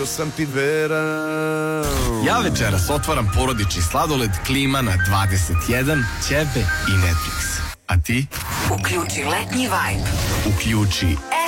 Našao sam ti dvera. Ja večeras otvaram porodični sladoled Klima na 21, ćebe i Netflix. A ti? Uključi letnji vibe. Uključi